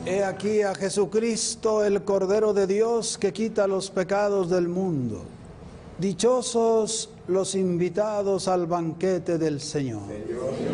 He aquí a Jesucristo, el Cordero de Dios, que quita los pecados del mundo. Dichosos los invitados al banquete del Señor.